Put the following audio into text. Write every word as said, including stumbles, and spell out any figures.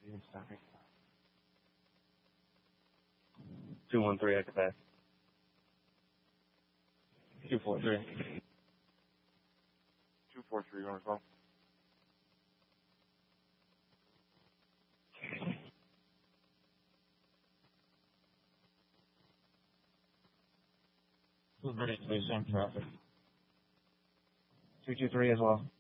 Two one three at capacity. Two four three. Two four three on response. Two three, please, same traffic. Two two three as well.